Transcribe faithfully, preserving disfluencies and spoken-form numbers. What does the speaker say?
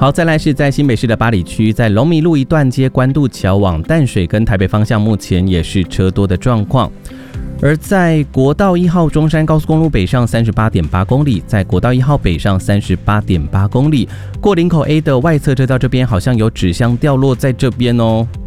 好，再来是在新北市的八里区，在龙迷路一段街关渡桥往淡水跟台北方向，目前也是车多的状况。而在国道一号中山高速公路北上 三十八点八公里，在国道一号北上 三十八点八公里，过林口 A 的外侧车道这边好像有纸箱掉落在这边哦，